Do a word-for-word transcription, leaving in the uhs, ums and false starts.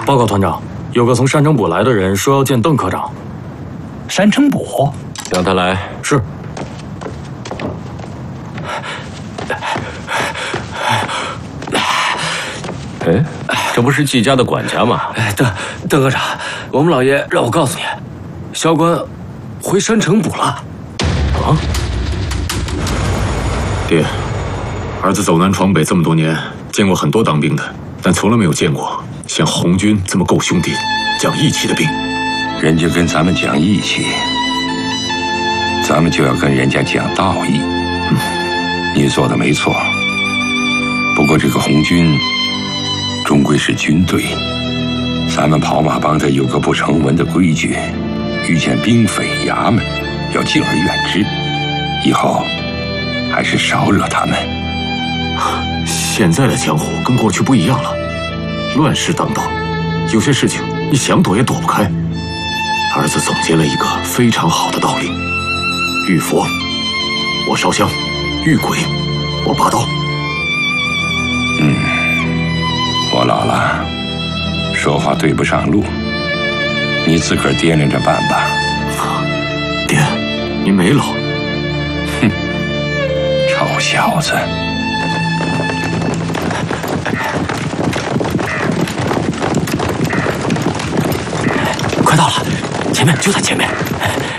报告团长，有个从山城堡来的人说要见邓科长。 山城堡， 让他来。 是。 哎，这不是季家的管家吗？ 哎，邓邓科长，我们老爷让我告诉你，萧官回山城堡了。 啊？ 爹，儿子走南闯北这么多年，见过很多当兵的，但从来没有见过像红军这么够兄弟、讲义气的兵。 人家跟咱们讲义气，咱们就要跟人家讲道义。嗯，你说的没错。不过这个红军终归是军队，咱们跑马帮的有个不成文的规矩，遇见兵匪衙门要敬而远之，以后还是少惹他们。 现在的江湖跟过去不一样了，乱世当道，有些事情你想躲也躲不开。儿子总结了一个非常好的道理：遇佛我烧香，遇鬼我拔刀。 嗯，我老了，说话对不上路，你自个儿掂量着办吧。 爹，您没老。 哼，臭小子！ 快到了，前面就在前面。